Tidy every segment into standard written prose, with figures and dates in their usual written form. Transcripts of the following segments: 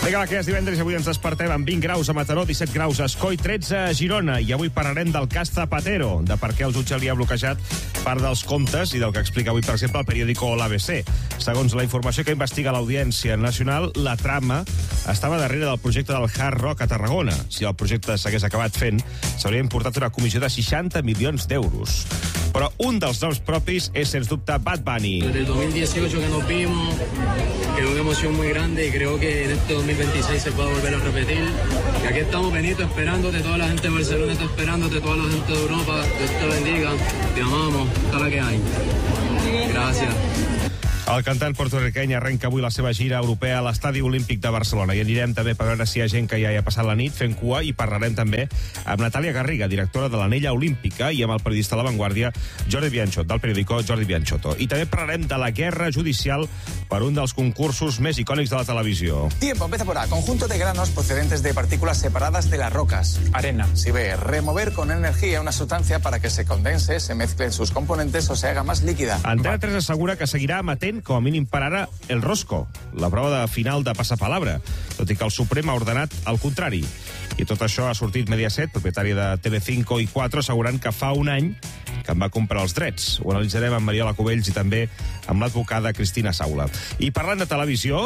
Vinga, va, que és divendres i avui ens despertem amb 20 graus a Mataró, 17 graus a Escoi, 13 a Girona. I avui parlarem del cas Zapatero, de per què el jutge li ha bloquejat part dels comptes i del que explica avui, per exemple, el periòdico l'ABC. Segons la informació que investiga l'Audiència Nacional, la trama estava darrere del projecte del Hard Rock a Tarragona. Si el projecte s'hagués acabat fent, s'hauria importat una comissió de 60 milions d'euros. Però un dels noms propis és, sens dubte, Bad Bunny. Desde el 2018 que nos vimos, que es una emoción muy grande y creo que en este 2026 se pueda volver a repetir. Y aquí estamos, Benito, esperándote, toda la gente de Barcelona está esperándote, toda la gente de Europa, Dios te bendiga, te amamos, toda la que hay. Gracias. El cantant porto-riqueny arrenca avui la seva gira europea a l'Estadi Olímpic de Barcelona i anirem també per veure si hi ha gent que ja hi ha passat la nit fent cua i parlarem també amb Natàlia Garriga, directora de l'Anella Olímpica, i amb el periodista de La Vanguardia, Jordi Bianchot, del periòdico Jordi Bianchotto. I també parlarem de la guerra judicial per un dels concursos més icònics de la televisió. Tiempo, empieza por A. Conjunto de granos procedentes de partículas separadas de las rocas. Arena. Si B. Remover con energía una sustancia para que se condense, se mezclen sus componentes o se haga más líquida. Antena 3 assegura que seguirà emetent, com a mínim per ara, el Rosco, la prova de final de passapalabra, tot i que el Suprem ha ordenat el contrari. I tot això ha sortit Mediaset, propietari de Telecinco i 4, assegurant que fa un any que en va comprar els drets. Ho analitzarem amb Mariola Cubells i també amb l'advocada Cristina Saula. I parlant de televisió...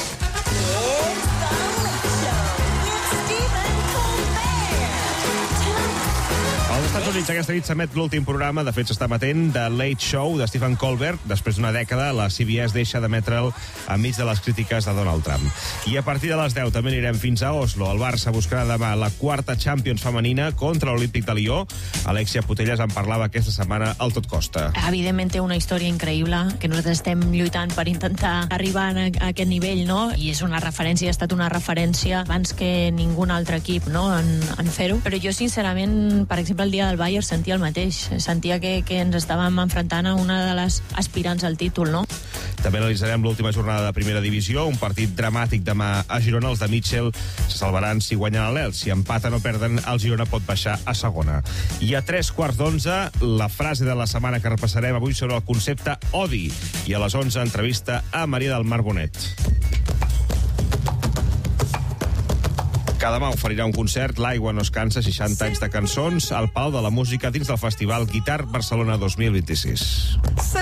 Als Estats Units aquesta nit s'emet l'últim programa, de fet s'està emetent, de Late Show de Stephen Colbert. Després d'una dècada, la CBS deixa d'emetre'l enmig de les crítiques de Donald Trump. I a partir de les 10 també anirem fins a Oslo. El Barça buscarà demà la quarta Champions femenina contra l'Olímpic de Lió. Alexia Putellas en parlava aquesta setmana al Tot Costa. Evidentment té una història increïble, que nosaltres estem lluitant per intentar arribar a aquest nivell, no? I és una referència, ha estat una referència abans que ningú altre equip, no?, en fer-ho. Però jo, sincerament, per exemple, el dia del Bayern sentia el mateix. Sentia que ens estàvem enfrontant a una de les aspirants al títol, no? També analitzarem l'última jornada de Primera Divisió, un partit dramàtic demà a Girona. Els de Mitchell se salvaran si guanyen a l'Elx. Si empaten o perden, el Girona pot baixar a segona. I a 3:15, la frase de la setmana que repassarem avui sobre el concepte odi. I a les 11, entrevista a Maria del Mar Bonet. Que demà oferirà un concert, L'Aigua no es cansa, 60 anys de cançons, al Palau de la Música dins del festival Guitar Barcelona 2026.